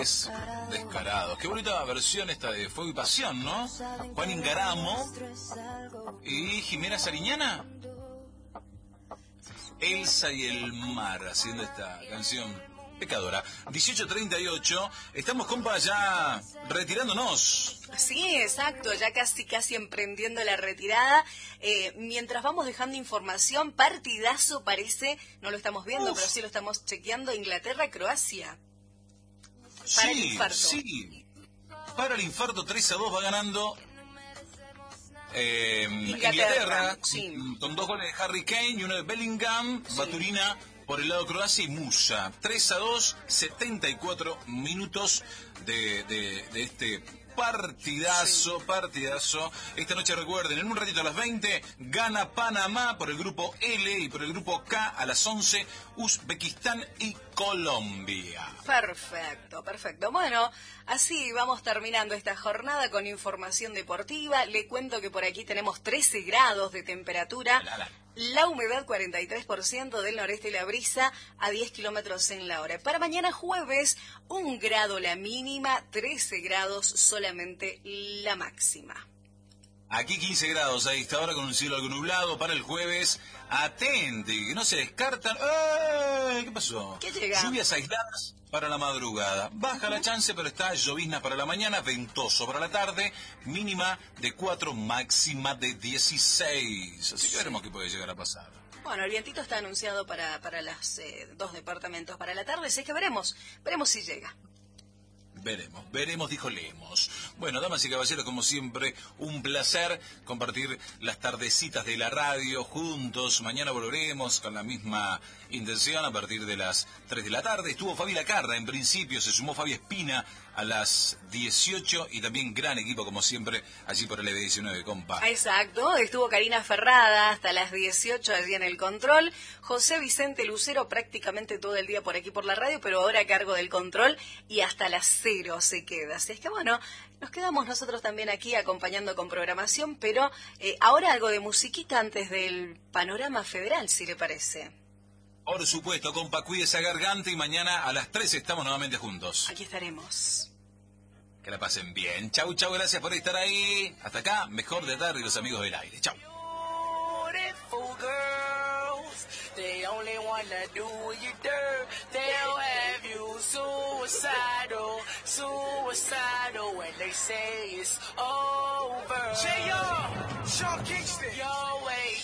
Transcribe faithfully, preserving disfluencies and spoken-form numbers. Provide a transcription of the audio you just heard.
Descarados. Qué bonita versión esta de Fuego y Pasión, ¿no? Juan Ingaramo y Jimena Sariñana. Elsa y el mar haciendo esta canción pecadora. dieciocho treinta y ocho. Estamos, compa, ya retirándonos. Sí, exacto, ya casi casi emprendiendo la retirada. Eh, mientras vamos dejando información, partidazo parece, no lo estamos viendo, Uf. pero sí lo estamos chequeando, Inglaterra-Croacia. Para sí, el infarto. Sí, para el infarto tres a dos va ganando eh, Inglaterra, Inglaterra sí. con, con dos goles de Harry Kane y uno de Bellingham, sí. Baturina por el lado de Croacia y Musa. tres a dos, setenta y cuatro minutos de, de, de este partidazo, sí. partidazo. Esta noche recuerden, en un ratito a las veinte, gana Panamá por el grupo L y por el grupo K a las once, Uzbekistán y Colombia. Perfecto, perfecto. Bueno, así vamos terminando esta jornada con información deportiva. Le cuento que por aquí tenemos trece grados de temperatura. La, la. La humedad cuarenta y tres por ciento, del noreste y la brisa a diez kilómetros en la hora. Para mañana jueves, un grado la mínima, trece grados solamente la máxima. Aquí quince grados a esta hora con un cielo algo nublado. Para el jueves, atente, que no se descartan. ¡Ay! ¿Qué pasó? ¿Qué llega? Lluvias aisladas para la madrugada. Baja uh-huh. la chance, pero está llovizna para la mañana, ventoso para la tarde, mínima de cuatro, máxima de dieciséis. Así que veremos qué puede llegar a pasar. Bueno, el vientito está anunciado para, para los eh, dos departamentos para la tarde, así que veremos, veremos si llega. Veremos, veremos, dijo Lemos. Bueno, damas y caballeros, como siempre, un placer compartir las tardecitas de la radio juntos. Mañana volveremos con la misma intención a partir de las tres de la tarde. Estuvo Fabi Lacarra, en principio, se sumó Fabi Espina a las dieciocho y también gran equipo, como siempre, allí por el E D diecinueve, compa. Exacto, estuvo Karina Ferrada hasta las dieciocho allí en el control. José Vicente Lucero prácticamente todo el día por aquí por la radio, pero ahora a cargo del control y hasta las cero se queda. Así es que bueno, nos quedamos nosotros también aquí acompañando con programación, pero eh, ahora algo de musiquita antes del panorama federal, si le parece. Por supuesto, compa, cuide esa garganta y mañana a las tres estamos nuevamente juntos. Aquí estaremos. Que la pasen bien. Chau, chau, gracias por estar ahí. Hasta acá, mejor de tarde y los amigos del aire. Chau. They only wanna do you dirt. They'll have you suicidal, suicidal when they say it's over. J R, Sean Kingston. Your way.